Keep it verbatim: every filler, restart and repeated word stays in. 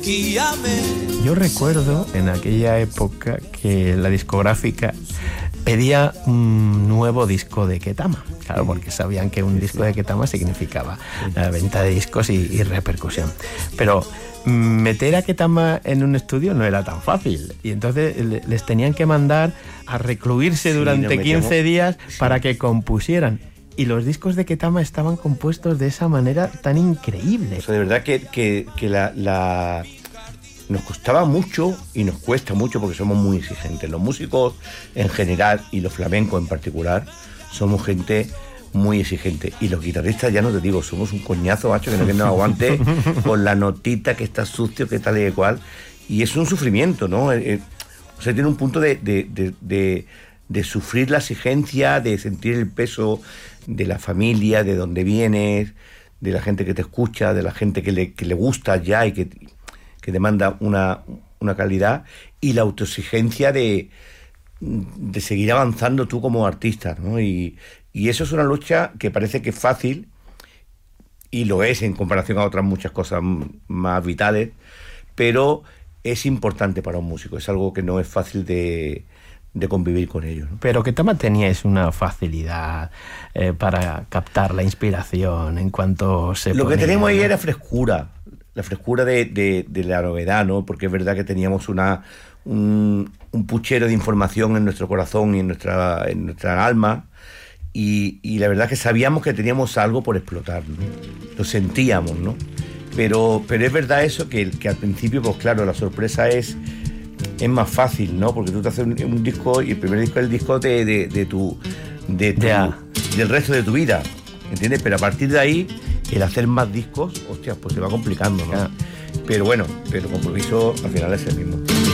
Yo recuerdo en aquella época que la discográfica pedía un nuevo disco de Ketama, claro, porque sabían que un disco de Ketama significaba la venta de discos y, y repercusión. Pero meter a Ketama en un estudio no era tan fácil, y entonces les tenían que mandar a recluirse durante sí, quince días sí. para que compusieran. Y los discos de Ketama estaban compuestos de esa manera tan increíble. O sea, de verdad que, que, que la, la... nos costaba mucho y nos cuesta mucho porque somos muy exigentes. Los músicos en general y los flamencos en particular somos gente muy exigente. Y los guitarristas, ya no te digo, somos un coñazo, macho, que no que nos aguante con la notita que está sucio, que tal y cual. Y es un sufrimiento, ¿no? Eh, eh, o sea, tiene un punto de, de, de, de, de sufrir la exigencia, de sentir el peso de la familia, de dónde vienes, de la gente que te escucha, de la gente que le, que le gusta ya y que, que demanda una, una calidad, y la autoexigencia de, de seguir avanzando tú como artista, ¿no? Y, y eso es una lucha que parece que es fácil, y lo es en comparación a otras muchas cosas más vitales, pero es importante para un músico, es algo que no es fácil de... de convivir con ellos, ¿no? Pero Ketama teníais una facilidad eh, para captar la inspiración en cuanto se Lo ponía, que teníamos ahí ¿no? era frescura, la frescura de, de, de la novedad, ¿no? Porque es verdad que teníamos una un, un puchero de información en nuestro corazón y en nuestra, en nuestra alma, y, y la verdad que sabíamos que teníamos algo por explotar, ¿no? Lo sentíamos, ¿no? Pero, pero es verdad eso, que, que al principio, pues claro, la sorpresa es... es más fácil, ¿no? Porque tú te haces un, un disco, y el primer disco es el disco de, de, de tu, de tu yeah. del resto de tu vida, ¿entiendes? Pero a partir de ahí, el hacer más discos, hostia, pues se va complicando, ¿no? Yeah. Pero bueno, pero el compromiso al final es el mismo.